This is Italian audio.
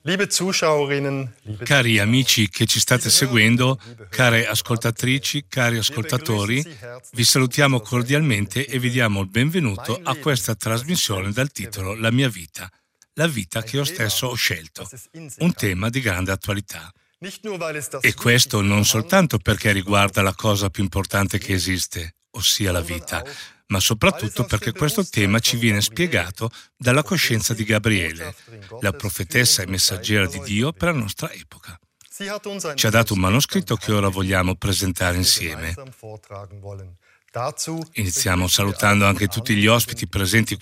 Cari amici che ci state seguendo, care ascoltatrici, cari ascoltatori, vi salutiamo cordialmente e vi diamo il benvenuto a questa trasmissione dal titolo La mia vita, la vita che io stesso ho scelto, un tema di grande attualità. E questo non soltanto perché riguarda la cosa più importante che esiste, ossia la vita, ma soprattutto perché questo tema ci viene spiegato dalla coscienza di Gabriele, la profetessa e messaggera di Dio per la nostra epoca. Ci ha dato un manoscritto che ora vogliamo presentare insieme. Iniziamo salutando anche tutti gli ospiti presenti